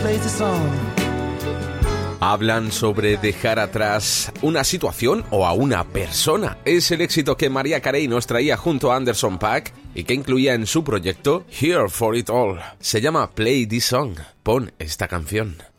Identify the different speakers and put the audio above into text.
Speaker 1: plays the song.
Speaker 2: Hablan sobre dejar atrás una situación o a una persona. Es el éxito que Mariah Carey nos traía junto a Anderson .Paak y que incluía en su proyecto Here for It All. Se llama Play This Song. Pon esta canción.